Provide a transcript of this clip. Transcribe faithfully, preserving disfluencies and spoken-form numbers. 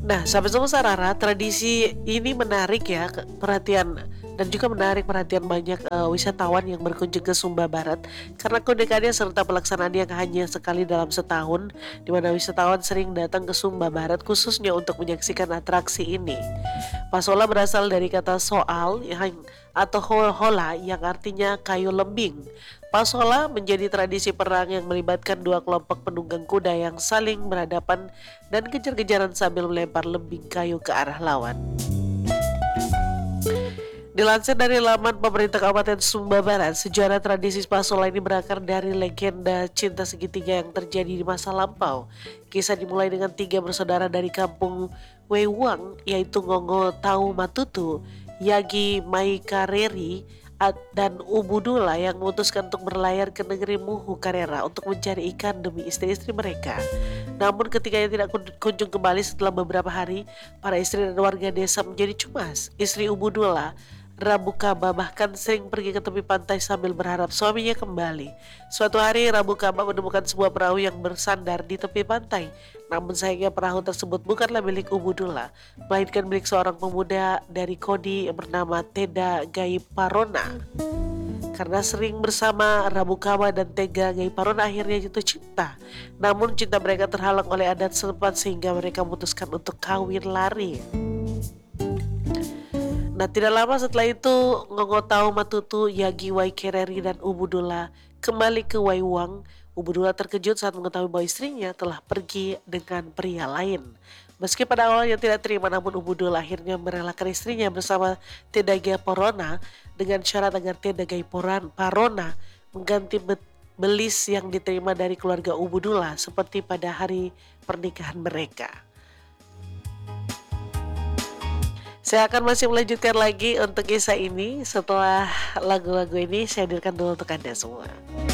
Nah, sahabat semua Sarara, tradisi ini menarik ya ke- perhatian dan juga menarik perhatian banyak eh, wisatawan yang berkunjung ke Sumba Barat karena keunikannya serta pelaksanaan yang hanya sekali dalam setahun, di mana wisatawan sering datang ke Sumba Barat khususnya untuk menyaksikan atraksi ini. Pasola berasal dari kata soal yang atau hol- hola yang artinya kayu lembing. Pasola menjadi tradisi perang yang melibatkan dua kelompok penunggang kuda yang saling berhadapan dan kejar-kejaran sambil melempar lembing kayu ke arah lawan. Dilansir dari laman pemerintah Kabupaten Sumba Barat, sejarah tradisi Pasola ini berakar dari legenda cinta segitiga yang terjadi di masa lampau. Kisah dimulai dengan tiga bersaudara dari kampung Wewang, yaitu Ngongo Tau Matutu, Yagi Maikareri, Ad- dan Ubudula yang memutuskan untuk berlayar ke negeri Muhu Karera untuk mencari ikan demi istri-istri mereka. Namun ketiganya tidak kun- kunjung kembali setelah beberapa hari, para istri dan warga desa menjadi cemas. Istri Ubudula, Rabu Kaba bahkan sering pergi ke tepi pantai sambil berharap suaminya kembali. Suatu hari Rabu Kaba menemukan sebuah perahu yang bersandar di tepi pantai. Namun sayangnya perahu tersebut bukanlah milik Ubudullah, melainkan milik seorang pemuda dari Kodi yang bernama Teda Gaiparona. Karena sering bersama Rabu Kaba dan Tega Gaiparona akhirnya jatuh cinta. Namun cinta mereka terhalang oleh adat setempat sehingga mereka memutuskan untuk kawin lari. Nah, tidak lama setelah itu, Ngongotau Matutu, Yagi Waikereri, dan Ubudula kembali ke Waiwang. Ubudula terkejut saat mengetahui bahwa istrinya telah pergi dengan pria lain. Meski pada awalnya tidak terima, namun Ubudula akhirnya merelakan istrinya bersama Tedagai Porona dengan syarat agar Tedagai Poran- Parona mengganti bet- belis yang diterima dari keluarga Ubudula seperti pada hari pernikahan mereka. Saya akan masih melanjutkan lagi untuk kisah ini setelah lagu-lagu ini saya hadirkan dulu untuk Anda semua.